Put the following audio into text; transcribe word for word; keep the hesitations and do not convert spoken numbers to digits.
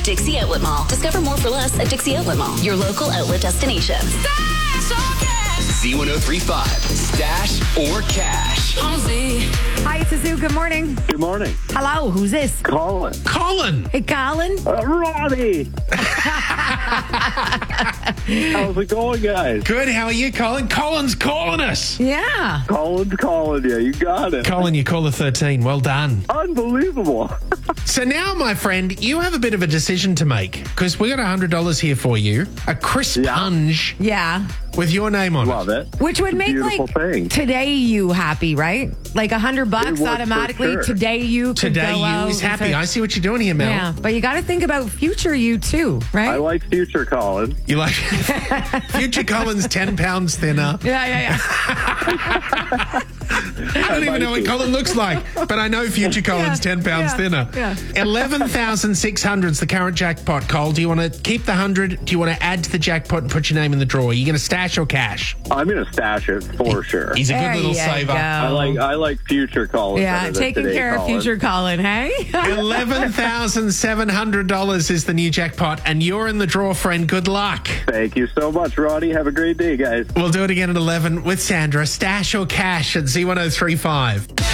Dixie Outlet Mall. Discover more for less at Dixie Outlet Mall, your local outlet destination. Stash or cash. Z one oh three point five. Stash or cash. On Z. Hi, it's Azu. Good morning. Good morning. Hello, who's this? Colin. Colin. Hey, Colin. Uh, Ronnie. How's it going, guys? Good. How are you, Colin? Colin's calling us. Yeah. Colin's calling you. You got it. Colin, you call the thirteen. Well done. Unbelievable. So now, my friend, you have a bit of a decision to make because we got one hundred dollars here for you. A crisp Yeah. punge Yeah. with your name on Love it. it. Which would make Beautiful like thing. today you happy, right? Like a hundred bucks would, for automatically. sure. Today you could Today go you out is happy. with- I see what you're doing here, Mel. Yeah, but you got to think about future you too, right? I like future Colin. You like future Colin's ten pounds thinner. yeah, yeah, yeah. I don't even know what Colin looks like, but I know future Colin's Yeah, ten pounds yeah, thinner. yeah. eleven thousand six hundred is the current jackpot, Cole. Do you want to keep the one hundred? Do you want to add to the jackpot and put your name in the drawer? Are you going to stash or cash? I'm gonna stash it for sure. He's a There good little you saver. go. I like I like future Colin. Yeah, better than taking today care of Colin. future Colin, hey? eleven thousand seven hundred dollars is the new jackpot, and you're in the draw, friend. Good luck. Thank you so much, Ronnie. Have a great day, guys. We'll do it again at eleven with Sandra. Stash or cash at Z one oh three point five.